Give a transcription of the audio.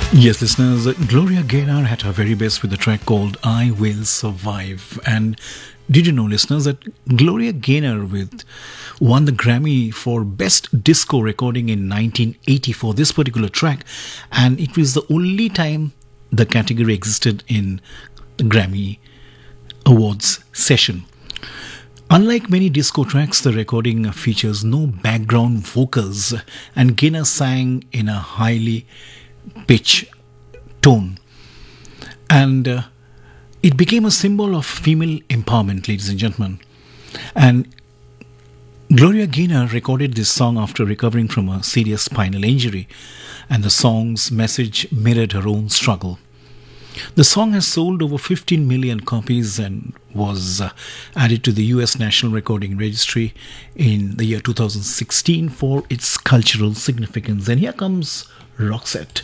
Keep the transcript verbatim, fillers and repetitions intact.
Yes, listeners, Gloria Gaynor at her very best with a track called I Will Survive. And did you know, listeners, that Gloria Gaynor with won the Grammy for Best Disco Recording in nineteen eighty for this particular track, and it was the only time the category existed in the Grammy Awards session. Unlike many disco tracks, the recording features no background vocals, and Gaynor sang in a highly pitch tone, and uh, it became a symbol of female empowerment, ladies and gentlemen. And Gloria Gaynor recorded this song after recovering from a serious spinal injury, and the song's message mirrored her own struggle. The song has sold over fifteen million copies and was uh, added to the U S National Recording Registry in the year two thousand sixteen for its cultural significance. And here comes Roxette.